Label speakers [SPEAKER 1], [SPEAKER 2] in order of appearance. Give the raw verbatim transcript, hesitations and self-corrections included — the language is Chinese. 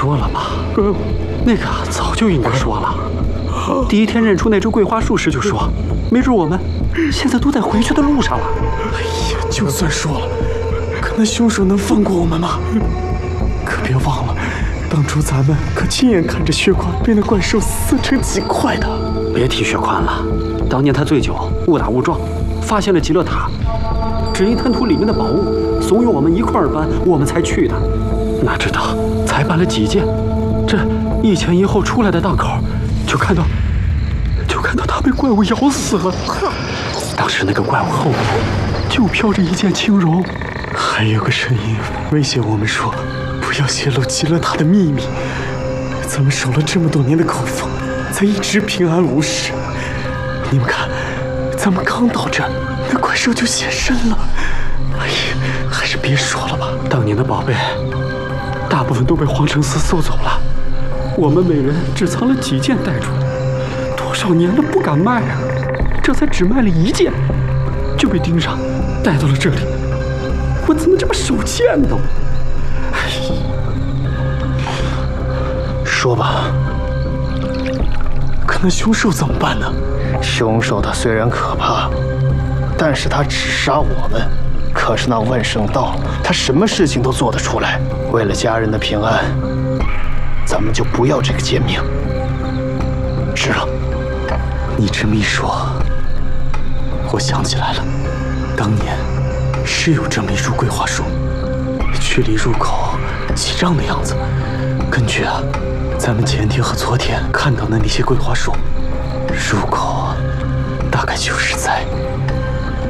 [SPEAKER 1] 说了吧，那个早就应该说了。第一天认出那株桂花树时就说，没准我们现在都在回去的路上了。
[SPEAKER 2] 哎呀，就算说了，可那凶手能放过我们吗？可别忘了，当初咱们可亲眼看着血宽被那怪兽撕成几块的。
[SPEAKER 1] 别提血宽了，当年他醉酒，误打误撞，发现了极乐塔，只因贪图里面的宝物，怂恿我们一块儿搬，我们才去的。哪知道才搬了几件，这一前一后出来的档口，就看到，就看到他被怪物咬死了。当时那个怪物后面就飘着一件轻柔，
[SPEAKER 2] 还有个声音威胁我们说，不要泄露极乐塔的秘密。咱们守了这么多年的口风，才一直平安无事。你们看，咱们刚到这儿，那怪兽就现身了。哎呀，还是别说了吧。
[SPEAKER 1] 当年的宝贝，大部分都被皇城司搜走了，我们每人只藏了几件带住，多少年了不敢卖啊，这才只卖了一件，就被盯上，带到了这里。我怎么这么手贱呢？哎，
[SPEAKER 3] 说吧。
[SPEAKER 2] 可那凶兽怎么办呢？
[SPEAKER 3] 凶兽他虽然可怕，但是他只杀我们。可是那万圣道，他什么事情都做得出来。为了家人的平安，咱们就不要这个贱命。是了，
[SPEAKER 2] 你这么一说，我想起来了，当年是有这么一株桂花树，距离入口几丈的样子。根据啊，咱们前天和昨天看到的那些桂花树，入口大概就是在